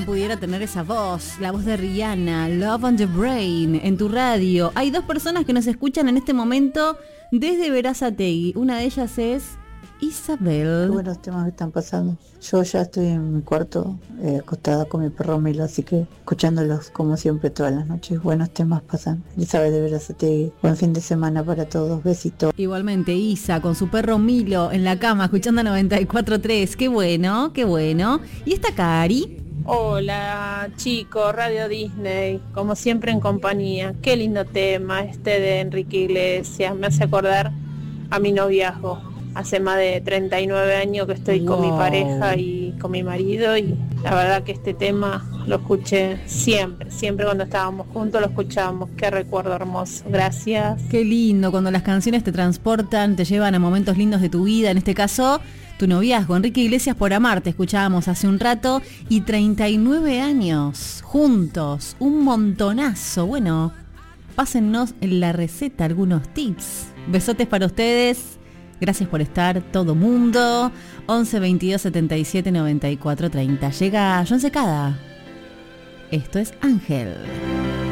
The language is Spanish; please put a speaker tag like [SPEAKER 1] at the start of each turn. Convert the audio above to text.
[SPEAKER 1] ¿Quién pudiera tener esa voz? La voz de Rihanna, Love on the Brain, en tu radio. Hay 2 personas que nos escuchan en este momento desde Berazategui. Una de ellas es Isabel.
[SPEAKER 2] Qué buenos temas que están pasando. Yo ya estoy en mi cuarto, acostada con mi perro Milo, así que escuchándolos como siempre todas las noches. Buenos temas pasan. Isabel de Berazategui. Buen fin de semana para todos. Besitos.
[SPEAKER 1] Igualmente Isa con su perro Milo en la cama escuchando 94.3. Qué bueno, qué bueno. ¿Y está Cari?
[SPEAKER 3] Hola chicos, Radio Disney, como siempre en compañía. Qué lindo tema este de Enrique Iglesias, me hace acordar a mi noviazgo. Hace más de 39 años que estoy con mi pareja y con mi marido, y la verdad que este tema lo escuché siempre cuando estábamos juntos lo escuchábamos. Qué recuerdo hermoso. Gracias.
[SPEAKER 1] Qué lindo cuando las canciones te transportan, te llevan a momentos lindos de tu vida, en este caso tu noviazgo. Enrique Iglesias, Por Amarte, escuchábamos hace un rato, y 39 años juntos, un montonazo. Bueno, pásennos en la receta algunos tips. Besotes para ustedes. Gracias por estar, todo mundo. 11 22 77 94 30. Llega John Secada. Esto es Ángel.